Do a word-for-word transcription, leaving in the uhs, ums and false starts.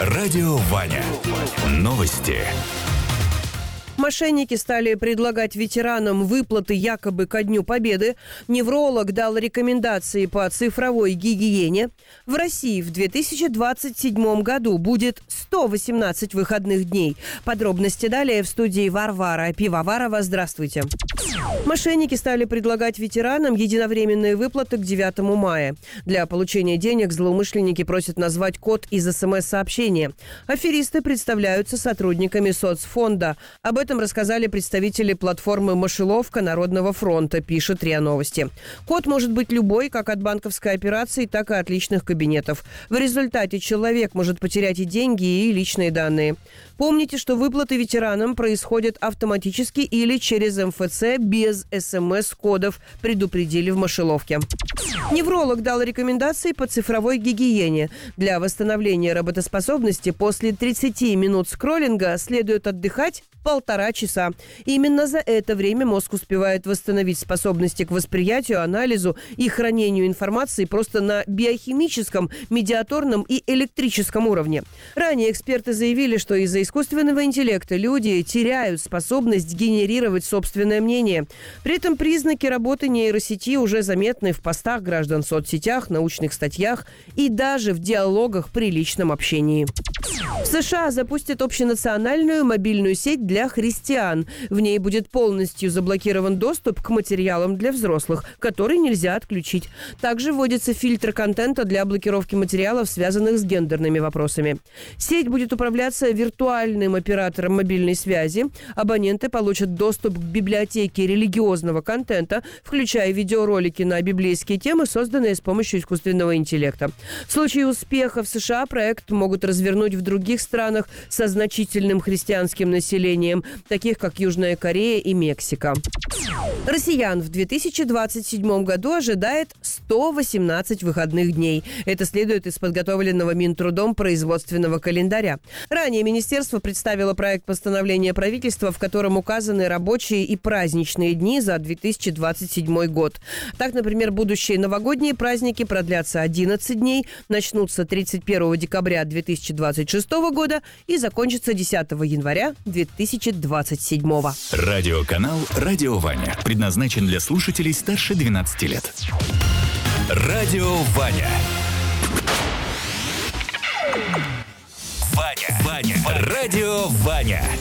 Радио Ваня. Новости. Мошенники стали предлагать ветеранам выплаты якобы ко Дню Победы. Невролог дал рекомендации по цифровой гигиене. В России в две тысячи двадцать седьмом году будет сто восемнадцать выходных дней. Подробности далее в студии Варвара Пивоварова. Здравствуйте. Мошенники стали предлагать ветеранам единовременные выплаты к девятому мая. Для получения денег злоумышленники просят назвать код из СМС-сообщения. Аферисты представляются сотрудниками соцфонда. Об этом рассказали представители платформы «Мышеловка» Народного фронта, пишет РИА Новости. Код может быть любой, как от банковской операции, так и от личных кабинетов. В результате человек может потерять и деньги, и личные данные. Помните, что выплаты ветеранам происходят автоматически или через эм эф цэ без СМС-кодов, предупредили в Мышеловке. Невролог дал рекомендации по цифровой гигиене. Для восстановления работоспособности после тридцати минут скроллинга следует отдыхать полтора часа. Именно за это время мозг успевает восстановить способности к восприятию, анализу и хранению информации просто на биохимическом, медиаторном и электрическом уровне. Ранее эксперты заявили, что из-за искусственного интеллекта люди теряют способность генерировать собственное мнение. При этом признаки работы нейросети уже заметны в постах граждан в соцсетях, научных статьях и даже в диалогах при личном общении. В США запустят общенациональную мобильную сеть для христиан. В ней будет полностью заблокирован доступ к материалам для взрослых, который нельзя отключить. Также вводится фильтр контента для блокировки материалов, связанных с гендерными вопросами. Сеть будет управляться виртуальным оператором мобильной связи. Абоненты получат доступ к библиотеке религиозного контента, включая видеоролики на библейские темы, созданные с помощью искусственного интеллекта. В случае успеха в США проект могут развернуть в других странах со значительным христианским населением, таких как Южная Корея и Мексика. Россиян в две тысячи двадцать седьмом году ожидает сто восемнадцать выходных дней. Это следует из подготовленного Минтрудом производственного календаря. Ранее министерство представило проект постановления правительства, в котором указаны рабочие и праздничные дни за две тысячи двадцать седьмой год. Так, например, будущие новогодние праздники продлятся одиннадцать дней, начнутся тридцать первого декабря две тысячи двадцать шестого года и закончатся десятого января две тысячи двадцать седьмого. Радиоканал «Радио Ваня» предназначен для слушателей старше двенадцати лет. Радио Ваня. Ваня. Ваня. Радио Ваня.